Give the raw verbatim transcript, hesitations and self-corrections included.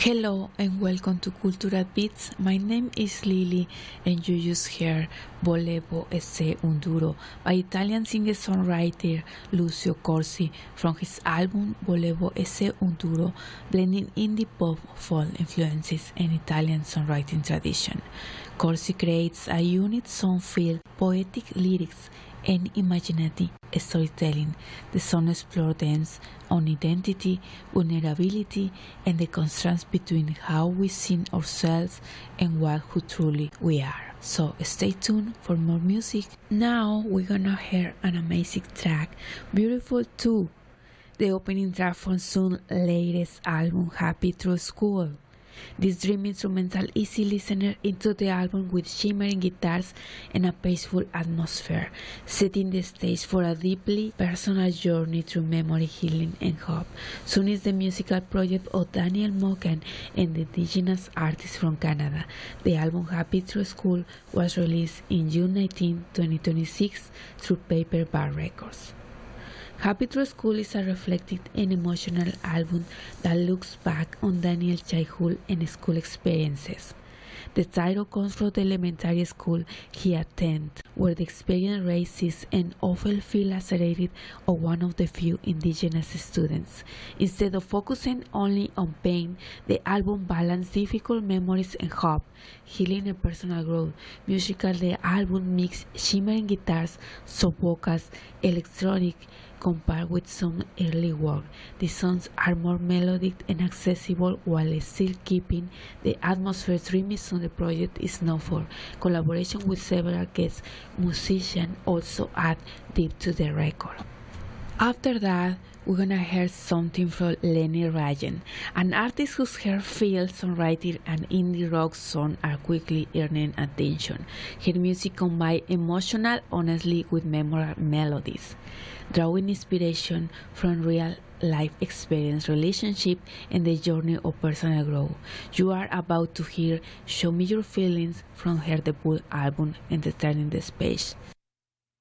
Hello and welcome to Cultural Beats. My name is Lily and you just heard Volevo Esse un Duro by Italian singer-songwriter Lucio Corsi from his album Volevo Esse un Duro, blending indie pop folk influences and Italian songwriting tradition. Corsi creates a unique song-filled poetic lyrics and imaginative storytelling. The song explores themes on identity, vulnerability, and the contrast between how we see ourselves and what who truly we are. So stay tuned for more music. Now we're gonna hear an amazing track, Beautiful Too, the opening track from Sun's latest album, Happy Through School. This dreamy instrumental easy listener into the album with shimmering guitars and a peaceful atmosphere, setting the stage for a deeply personal journey through memory, healing, and hope. Sun is the musical project of Daniel Mokan and the indigenous artist from Canada. The album Happy Through School was released in June nineteenth, twenty twenty-six through Paperback Records. Happy Through School is a reflective and emotional album that looks back on Daniel's childhood and school experiences. The title comes from the elementary school he attended, where the experience racist and often feel isolated of one of the few indigenous students. Instead of focusing only on pain, the album balances difficult memories and hope, healing and personal growth. Musically, the album mixes shimmering guitars, soft vocals, electronic, compared with some early work. The songs are more melodic and accessible while still keeping the atmosphere. Dreamy on the project is known for collaboration with several guest musicians, also add deep to the record. After that, we're gonna hear something from Leni Ryan, an artist whose her field, songwriting, and indie rock song are quickly earning attention. Her music combines emotional honesty with memorable melodies, drawing inspiration from real life experience, relationship, and the journey of personal growth. You are about to hear Show Me Your Feelings from her debut album, Entertaining the Space.